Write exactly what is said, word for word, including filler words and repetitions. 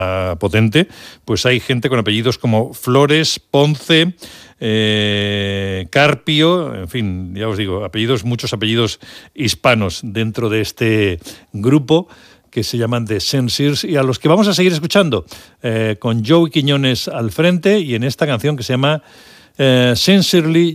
potente, pues hay gente con apellidos como Flores, Ponce, eh, Carpio, en fin, ya os digo, apellidos, muchos apellidos hispanos dentro de este grupo que se llaman The Sensirs y a los que vamos a seguir escuchando eh, con Joey Quiñones al frente y en esta canción que se llama eh, Sincerely